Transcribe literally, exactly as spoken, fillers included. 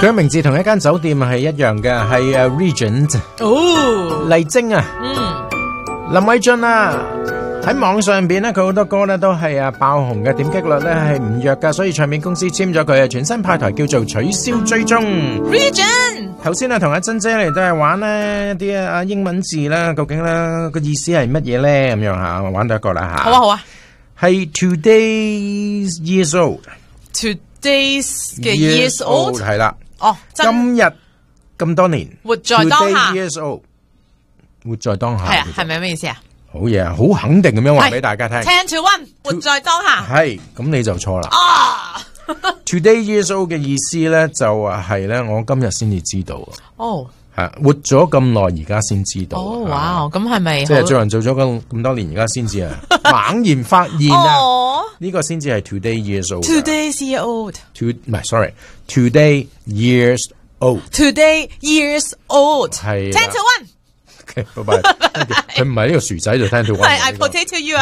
佢嘅名字同一間酒店係一樣嘅，係誒 Regent 哦， 麗晶啊， 嗯， 林偉俊啊，喺網上邊咧，佢好多歌咧都係啊爆紅嘅，點擊率咧係唔弱噶，所以唱片公司簽咗佢啊，全新派台叫做取消追蹤。 Regent 頭先啊，同阿珍姐嚟都係玩咧一啲啊英文字啦，究竟咧個意思係乜嘢咧？咁樣吓，玩到一個啦吓。 好啊好啊， 係 today's years old。Today's 嘅 years old 係啦。 哦， 今日咁多年， 活在當下。 Today's years old，活在當下。 係啊，係咪咩意思啊？ 好嘢啊，好肯定咁樣話俾大家聽。 Ten to one，活在當下。 係，咁你就錯啦。 啊 ！Today years old 嘅意思咧，就話係咧，我今日先至知道。 哦， 係活咗咁耐，而家先知道。 哦，哇！咁係咪即係做人做咗咁咁多年，而家先知啊，猛然發現啊！呢個先至係 Today years old。 Today's year old。 To 唔係 ，sorry，Today years old。 Today years old。 係。 Ten to one。 OK，拜拜。佢唔係呢個薯仔就 ten to one。 係 I potato you。